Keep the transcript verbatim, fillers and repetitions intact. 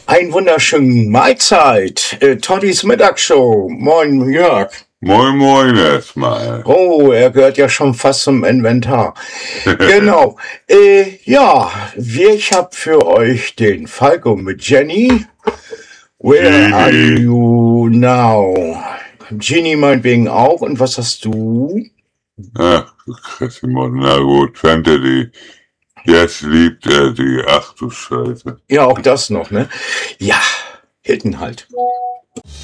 Einen wunderschönen Mahlzeit. Äh, Toddys Mittagsshow. Moin, Jörg. Moin, moin erstmal. Oh, er gehört ja schon fast zum Inventar. Genau. Äh, ja, wir, ich hab für euch den Falco mit Jenny. Where are you now? Ginny meinetwegen auch. Und was hast du? Ach, na gut, Fantasy. Jetzt liebt er die. Ach du Scheiße. Ja, auch das noch, ne? Ja, Hitten halt.